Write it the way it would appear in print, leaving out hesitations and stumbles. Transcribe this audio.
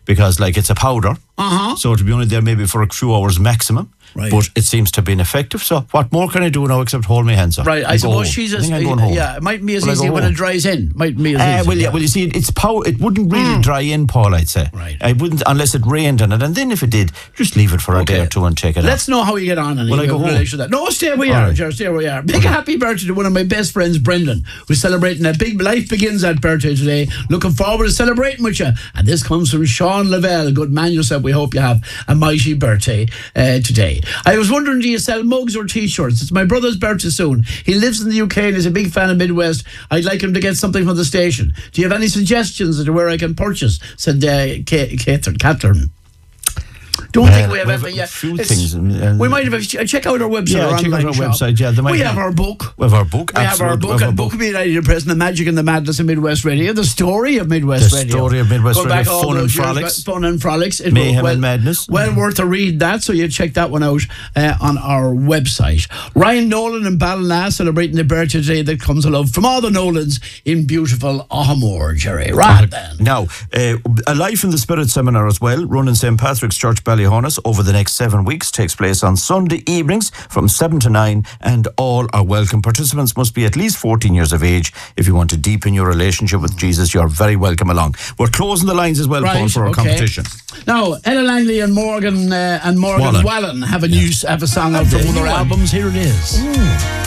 because like it's a powder, so it'll be only there maybe for a few hours maximum. Right. But it seems to be ineffective. So what more can I do now except hold my hands up? Right, I suppose she's I think I'm going home. yeah, it might be as easy when it dries in. Might be as easy. Well, you see, it's it wouldn't really dry in, Paul, I'd say. Right. I wouldn't, unless it rained on it. And then if it did, just leave it for a day or two and check it out. Let's know how you get on. And Will I go home? No, stay where you are, Ger, stay where you are. Big happy birthday to one of my best friends, Brendan, who's celebrating a big life begins that birthday today. Looking forward to celebrating with you. And this comes from Sean Lavelle. Good man yourself. We hope you have a mighty birthday today. I was wondering, do you sell mugs or t-shirts? It's my brother's birthday soon. He lives in the UK and is a big fan of Midwest. I'd like him to get something from the station. Do you have any suggestions as to where I can purchase? Said Catherine. Don't think we have everything yet. Few things. We might have check out our website. Yeah, check out our website. Yeah, we have our book. We have our book. We have our book. And Book of United Press, The Magic and the Madness of Midwest Radio. The story of Midwest Radio. The story of Midwest Going Radio. Back Fun and frolics. Fun and frolics. Mayhem and madness. Well worth a read that. So you check that one out on our website. Ryan Nolan and Ballina celebrating the birthday today that comes along from all the Nolans in beautiful Ahmore, Jerry. Right then. Now, a Life in the Spirit seminar as well, run in St. Patrick's Church, Ballyhonus, over the next 7 weeks, takes place on Sunday evenings from 7 to 9, and all are welcome. Participants must be at least 14 years of age. If you want to deepen your relationship with Jesus, you're very welcome along. We're closing the lines as well, Paul, for our competition. Now, Ella Langley and Morgan Wallen have a song out from one of their albums. Here it is.